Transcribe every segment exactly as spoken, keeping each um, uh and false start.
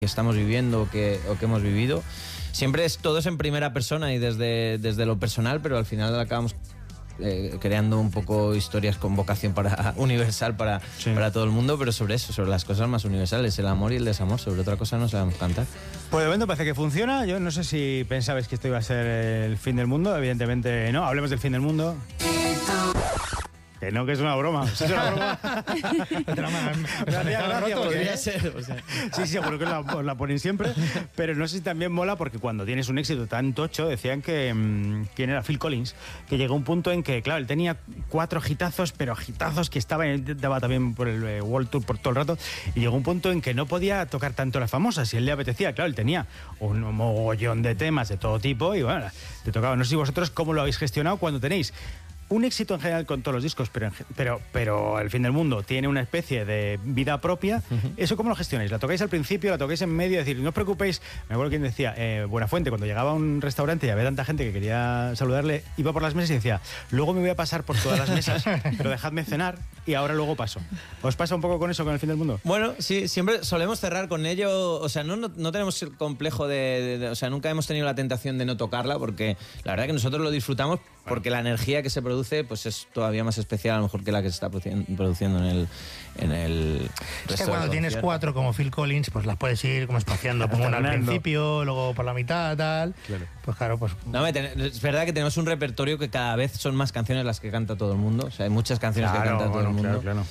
estamos viviendo o que, o que hemos vivido. Siempre es todo es en primera persona y desde, desde lo personal, pero al final acabamos eh, creando un poco historias con vocación para, universal para, sí. para todo el mundo, pero sobre eso, sobre las cosas más universales, el amor y el desamor. Sobre otra cosa no sabemos cantar. Pues de momento parece que funciona. Yo no sé si pensabais que esto iba a ser el fin del mundo. Evidentemente no. Hablemos del fin del mundo. Que no, que es una broma. ¿Sí es una broma? Podría ser. O sea. Sí, sí, seguro que la, la ponen siempre. Pero no sé si también mola porque cuando tienes un éxito tan tocho, decían que... Mmm, ¿quién era? Phil Collins. Que llegó un punto en que, claro, él tenía cuatro hitazos, pero hitazos que estaba, daba también por el eh, World Tour por todo el rato. Y llegó un punto en que no podía tocar tanto las famosas. Si él le apetecía, claro, él tenía un mogollón de temas de todo tipo. Y bueno, te tocaba. No sé si vosotros cómo lo habéis gestionado cuando tenéis un éxito en general con todos los discos, pero, pero, pero El fin del mundo tiene una especie de vida propia. Uh-huh. ¿Eso cómo lo gestionáis? ¿La tocáis al principio, la tocáis en medio? Es decir, no os preocupéis. Me acuerdo quien decía, eh, Buenafuente, cuando llegaba a un restaurante y había tanta gente que quería saludarle, iba por las mesas y decía, luego me voy a pasar por todas las mesas, pero dejadme cenar y ahora luego paso. ¿Os pasa un poco con eso, con El fin del mundo? Bueno, sí, siempre solemos cerrar con ello. O sea, no, no, no tenemos el complejo de, de, de... O sea, nunca hemos tenido la tentación de no tocarla, porque la verdad que nosotros lo disfrutamos porque la energía que se produce pues es todavía más especial a lo mejor que la que se está produciendo en el en el es que cuando tienes cuatro como Phil Collins pues las puedes ir como espaciando, como una al principio, luego por la mitad, tal, claro. Pues claro, pues no, es verdad que tenemos un repertorio que cada vez son más canciones las que canta todo el mundo. O sea, hay muchas canciones claro, que canta todo bueno, el mundo, claro, claro.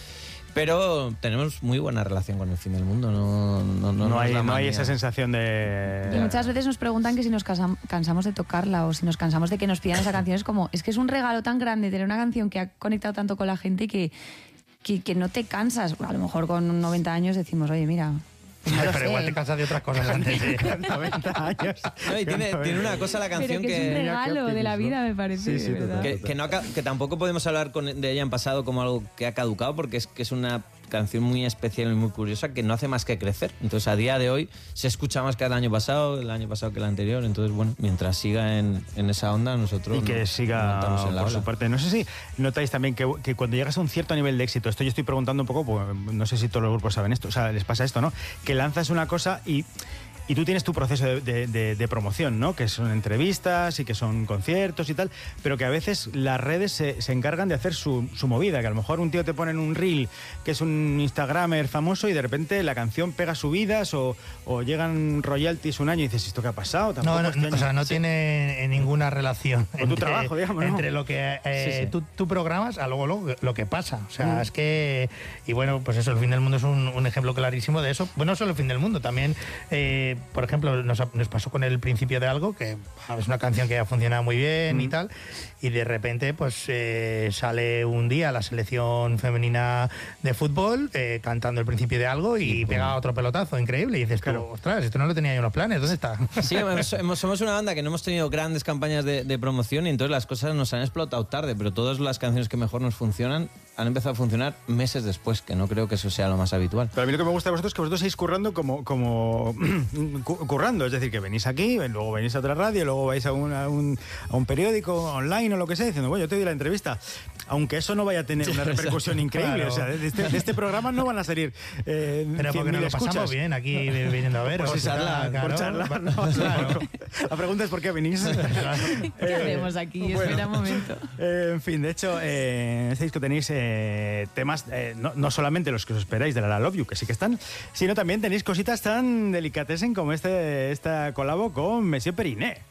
Pero tenemos muy buena relación con El fin del mundo, no, no, no, no, hay, no hay esa sensación de... Y muchas veces nos preguntan que si nos cansamos de tocarla o si nos cansamos de que nos pidan esa canción. Es como, es que es un regalo tan grande tener una canción que ha conectado tanto con la gente que, que, que no te cansas. A lo mejor con noventa años decimos, oye, mira... No pero sé. Igual te cansas de otras cosas antes de noventa años. No, y tiene, tiene una cosa la canción pero que, que... es un regalo de la vida, me parece. Sí, sí, que, que, no, que tampoco podemos hablar con, de ella en pasado como algo que ha caducado, porque es que es una canción muy especial y muy curiosa que no hace más que crecer. Entonces, a día de hoy se escucha más que el año pasado, el año pasado que el anterior. Entonces, bueno, mientras siga en, en esa onda, nosotros... Y que no, siga no en la por ola. su parte. No sé si notáis también que, que cuando llegas a un cierto nivel de éxito, esto yo estoy preguntando un poco, pues, no sé si todos los grupos saben esto, o sea, les pasa esto, ¿no? Que lanzas una cosa y... Y tú tienes tu proceso de, de, de, de promoción, ¿no? Que son entrevistas y que son conciertos y tal, pero que a veces las redes se, se encargan de hacer su, su movida, que a lo mejor un tío te pone en un reel que es un instagramer famoso y de repente la canción pega subidas o, o llegan royalties un año y dices, ¿esto qué ha pasado? No, no, este o sea, no sí. tiene ninguna relación con tu trabajo, digamos, ¿no? Entre lo que eh, sí, sí. Tú, tú programas a luego lo, lo que pasa. O sea, mm. es que... Y bueno, pues eso, El fin del mundo es un, un ejemplo clarísimo de eso. Bueno, no solo El fin del mundo, también... Eh, por ejemplo, nos, nos pasó con El principio de algo, que es una canción que ha funcionado muy bien mm. y tal, y de repente pues eh, sale un día la selección femenina de fútbol eh, cantando El principio de algo y, y pega otro pelotazo increíble, y dices, claro, ostras, esto no lo tenía yo en los planes, ¿dónde está? Sí, hemos, somos una banda que no hemos tenido grandes campañas de, de promoción y entonces las cosas nos han explotado tarde, pero todas las canciones que mejor nos funcionan han empezado a funcionar meses después, que no creo que eso sea lo más habitual. Pero a mí lo que me gusta de vosotros es que vosotros seguís currando como, como currando, es decir, que venís aquí, luego venís a otra radio, luego vais a un, a un, a un periódico online o lo que sea, diciendo, bueno, yo te doy la entrevista. Aunque eso no vaya a tener una repercusión increíble, claro. O sea, de este, de este programa no van a salir eh, pero porque nos lo pasamos escuchas. Bien aquí viniendo a ver. Por si charlar, claro, por charlar, no, claro. La pregunta es por qué venís. ¿Qué eh, hacemos aquí? Bueno, espera un momento. Eh, en fin, de hecho, eh, este disco tenéis eh, temas, eh, no, no solamente los que os esperáis de la Love You, que sí que están, sino también tenéis cositas tan delicatessen como este, esta colabo con Monsieur Periné.